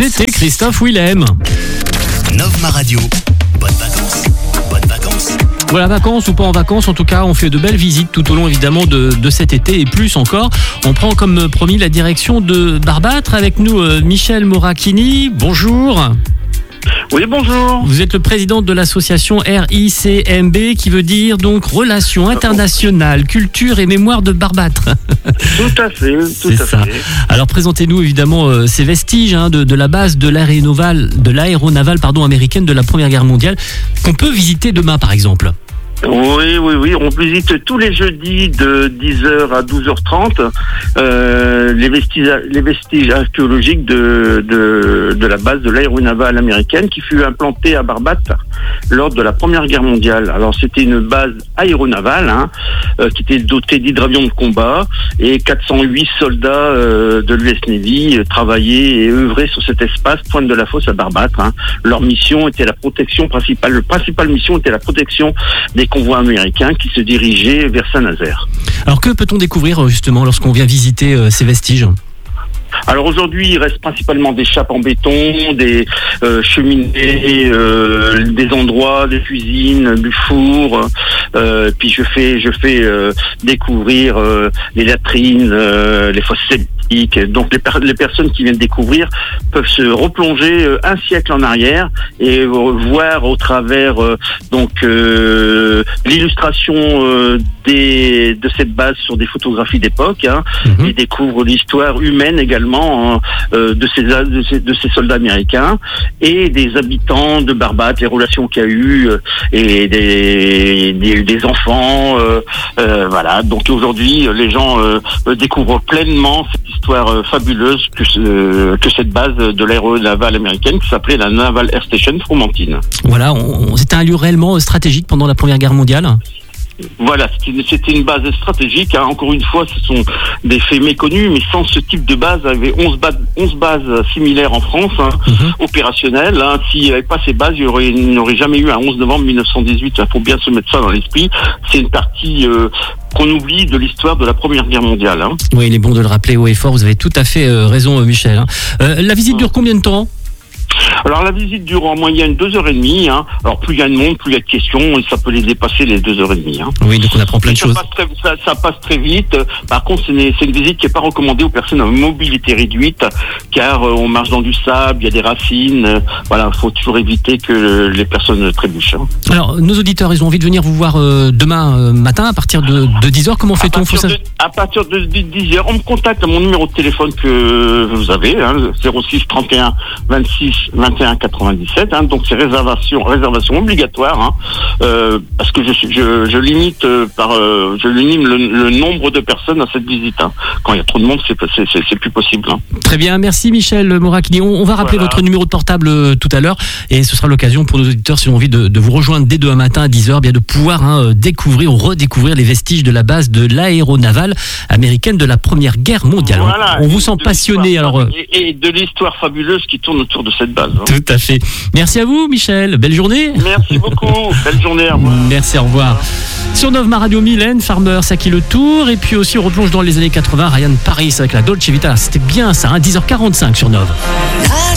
C'était Christophe Willem. Novma Radio. Bonnes vacances. Bonnes vacances. Voilà, vacances ou pas en vacances, en tout cas, on fait de belles visites tout au long évidemment de cet été et plus encore. On prend comme promis la direction de Barbâtre. Avec nous, Michel Morachini. Bonjour. Oui, bonjour. Vous êtes le président de l'association RICMB, qui veut dire donc Relations internationales, culture et mémoire de Barbâtre. Tout à fait, tout à fait. Alors présentez-nous évidemment ces vestiges de la base de l'aéronavale américaine de la Première Guerre mondiale qu'on peut visiter demain par exemple. Oui, on visite tous les jeudis de 10h à 12h30 les vestiges archéologiques de la base de l'aéronavale américaine qui fut implantée à Barbâtre lors de la Première Guerre mondiale. Alors c'était une base aéronavale qui était dotée d'hydravions de combat et 408 soldats de l'US Navy travaillaient et œuvraient sur cet espace Pointe de la Fosse à Barbâtre. Leur mission était la protection principale. La principale mission était la protection des convois américains qui se dirigeaient vers Saint-Nazaire. Alors que peut-on découvrir justement lorsqu'on vient visiter ces vestiges ? Alors aujourd'hui, il reste principalement des chapes en béton, des cheminées, des endroits, des cuisines, du four. Puis je fais découvrir les latrines, les fosses septiques. Donc les personnes qui viennent découvrir peuvent se replonger un siècle en arrière et voir au travers l'illustration de cette base sur des photographies d'époque. Ils découvrent l'histoire humaine également de ces soldats américains et des habitants de Barbâtre, les relations qu'il y a eu et des enfants. Voilà. Donc aujourd'hui, les gens découvrent pleinement cette histoire fabuleuse que cette base de l'aéronavale américaine qui s'appelait la Naval Air Station Fromentine. Voilà, c'était un lieu réellement stratégique pendant la Première Guerre mondiale. Voilà, c'était une base stratégique. Encore une fois, ce sont des faits méconnus, mais sans ce type de base, il y avait 11 bases similaires en France, opérationnelles. S'il n'y avait pas ces bases, il n'y aurait jamais eu un 11 novembre 1918. Il faut bien se mettre ça dans l'esprit. C'est une partie qu'on oublie de l'histoire de la Première Guerre mondiale. Oui, il est bon de le rappeler haut et fort. Vous avez tout à fait raison, Michel. La visite dure combien de temps ? Alors la visite dure en moyenne 2h30. Alors plus il y a de monde, plus il y a de questions et ça peut les dépasser les 2h30. Oui, donc on apprend plein de choses. Ça passe très vite. Par contre, c'est une visite qui n'est pas recommandée aux personnes à mobilité réduite car on marche dans du sable, il y a des racines. Voilà, il faut toujours éviter que les personnes trébuchent. Alors, nos auditeurs, ils ont envie de venir vous voir demain matin à partir de 10h. Comment fait-on ? À partir de 10h, on me contacte à mon numéro de téléphone que vous avez, 06 31 26 21 97, donc c'est réservation obligatoire, parce que je limite le nombre de personnes à cette visite. Quand il y a trop de monde, c'est plus possible. Très bien, merci Michel Morachini. On va rappeler votre numéro de portable tout à l'heure et ce sera l'occasion pour nos auditeurs, si ont envie de vous rejoindre dès demain matin à 10h, bien de pouvoir découvrir ou redécouvrir les vestiges de la base de l'aéronavale américaine de la Première Guerre mondiale. Voilà, on vous sent passionné alors. Et de l'histoire fabuleuse qui tourne autour de cette base. Tout à fait. Merci à vous, Michel. Belle journée. Merci beaucoup. Belle journée. Au revoir. Merci, au revoir. Sur Novma Radio, Mylène Farmer, ça qui le tour. Et puis aussi, on replonge dans les années 80. Ryan Paris avec la Dolce Vita. C'était bien ça, 10h45 sur Nov.